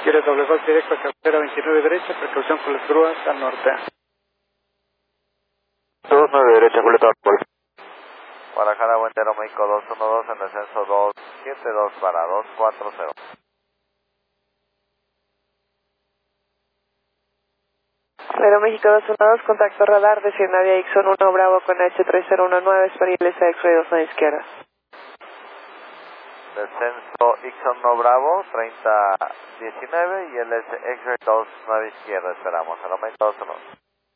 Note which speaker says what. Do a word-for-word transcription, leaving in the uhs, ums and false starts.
Speaker 1: Quiere doble gol directo a carretera veintinueve derecha, precaución con las grúas al norte.
Speaker 2: dos nueve derecha, Julieta.
Speaker 3: Guadalajara, Buen Aero, México dos uno dos en descenso dos siete dos para dos cuatro cero.
Speaker 4: Aeroméxico dos uno dos, contacto radar, desciende vía Ixon uno Bravo con H tres cero uno nueve, Spaniel S X-Ray dos a izquierda.
Speaker 3: Descenso Ixon uno Bravo, treinta diecinueve y el X-Ray dos nueve izquierda, esperamos, Aeroméxico dos uno dos.